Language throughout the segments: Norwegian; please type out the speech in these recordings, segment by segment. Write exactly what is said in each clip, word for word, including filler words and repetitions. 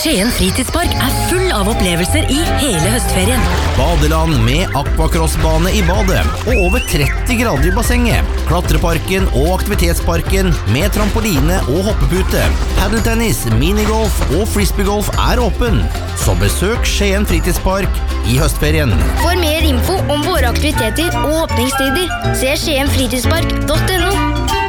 Skien Fritidspark er full av opplevelser i hele høstferien. Badeland med aquacrossbane i badet og over tretti grader i bassenget. Klatreparken og aktivitetsparken med trampoline og hoppepute. Paddeltennis, minigolf og frisbeegolf er åpen. Så besøk Skien Fritidspark i høstferien. For mer info om våre aktiviteter og åpningstider, se skien fritidspark punktum no.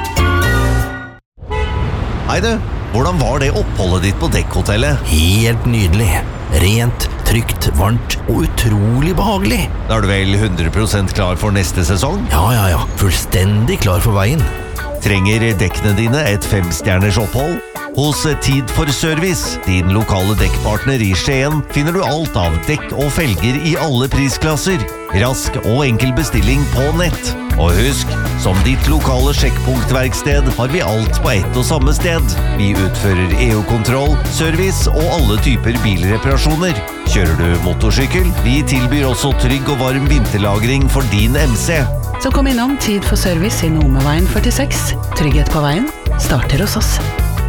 Hei du, hvordan var det oppholdet ditt på dekkhotellet? Helt nydelig. Rent, trygt, varmt og utrolig behagelig. Da er du vel hundre prosent klar for neste sesong? Ja, ja, ja. Fullstendig klar for veien. Trenger dekkene dine et femstjerners opphold? Hos Tid for Service, din lokale dekkpartner i Skien, finner du alt av dekk og felger i alle prisklasser. Rask og enkel bestilling på nett. Og husk, som ditt lokale sjekkpunktverksted har vi alt på ett og samme sted. Vi utfører E U-kontroll, service og alle typer bilreparasjoner. Kjører du motorsykkel? Vi tilbyr også trygg og varm vinterlagring for din M C. Så kom innom Tid for Service i Nomeveien førtiseks. Trygghet på veien starter hos oss.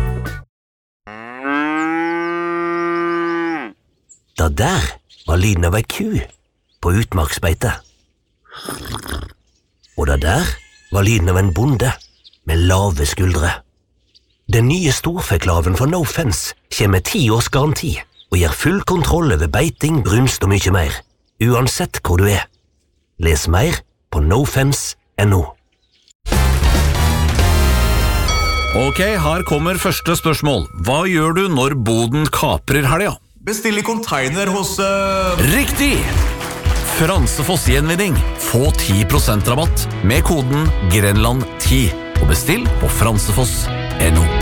Da der var lyden av ei ku på utmarksbeite. Og da der var lyden av en bonde med lave skuldre. Den nye storfeklaven fra No Fence kommer med ti års garanti og gir full kontroll over beiting, brunst og mye mer, uansett hvor du er. Les mer på nofence punktum no. Ok, her kommer første spørsmål. Hva gjør du når boden kaprer helga? Bestille container hos... Uh... Riktig! Fransefoss Gjenvinning. Få ti prosent rabatt med koden Grenland ti og bestill på fransefoss punktum no.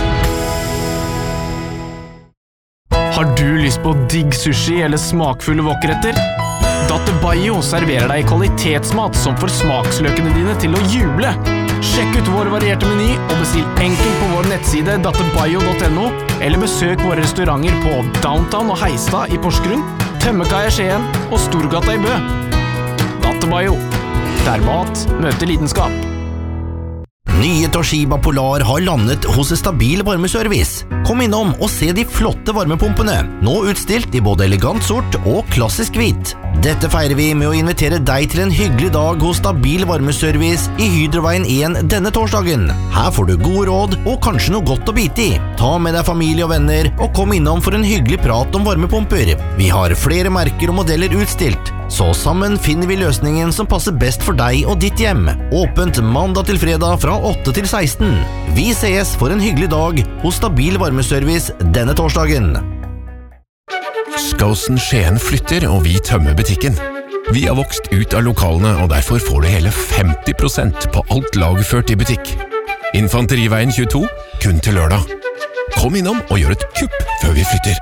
Har du lyst på digg sushi eller smakfulle wokretter? Dattebayo serverer deg kvalitetsmat som får smaksløkene dine til å juble. Sjekk ut vår varierte meny og bestill enkelt på vår nettside dattebayo punktum no eller besøk våre restauranter på Downtown og Heistad i Porsgrunn, Tømmekaia i Skien og Storgata i Bø. Dattebayo, der mat møter lidenskap. Nye Toshiba Polar har landet hos Stabil Varmeservice. Kom innom og se de flotte varmepumpene, nå utstilt i både elegant sort og klassisk hvit. Dette feirer vi med å invitere deg til en hyggelig dag hos Stabil Varmeservice i Hydroveien én denne torsdagen. Her får du gode råd og kanskje noe godt å bite i. Ta med deg familie og venner og kom innom for en hyggelig prat om varmepumper. Vi har flere merker og modeller utstilt, så sammen finner vi løsningen som passer best for deg og ditt hjem. Åpent mandag til fredag fra åtte til seksten. Vi ses for en hyggelig dag hos Stabil Varmeservice denne torsdagen. Skåsen Skien flytter, og vi tømmer butikken. Vi har vokst ut av lokalene, og derfor får du hele femti prosent på alt lagerført i butikk. Infanteriveien tjueto, kun til lørdag. Kom innom og gjør et kupp før vi flytter.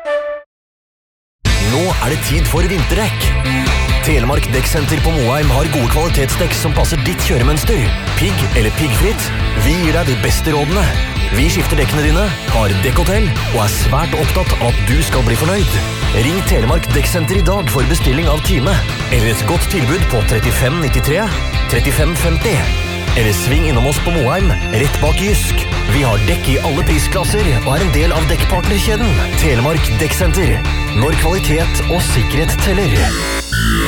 Nå er det tid for vinterdekk. Telemark Dekksenter på Moheim har gode kvalitetsdekk som passer ditt kjøremønster. Pigg eller piggfritt, vi gir deg de beste rådene. Vi skifter dekkene dine, har dekkhotell og er svært opptatt av at du skal bli fornøyd. Ring Telemark Dekksenter i dag for bestilling av time, eller et godt tilbud på trettifem nittitre, trettifem femti. Eller sving innom oss på Moheim, rett bak Jysk. Vi har dekk i alle prisklasser og er en del av dekkpartnerkjeden. Telemark Dekksenter, når kvalitet og sikkerhet teller.